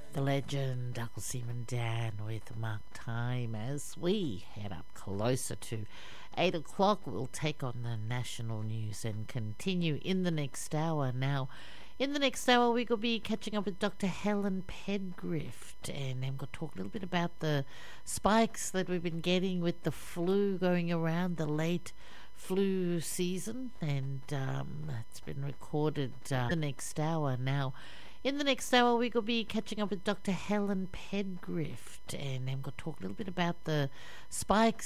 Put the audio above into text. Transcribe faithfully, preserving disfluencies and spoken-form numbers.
The legend, Uncle Seaman Dan with Mark Time. As we head up closer to eight o'clock, we'll take on the national news and continue in the next hour. Now, in the next hour, we will be catching up with Doctor Helen Pedgrift, and I'm going to talk a little bit about the spikes that we've been getting with the flu going around, the late flu season, and um, it's been recorded uh, the next hour. Now, in the next hour, we will be catching up with Doctor Helen Pedgrift, and I'm going to talk a little bit about the spikes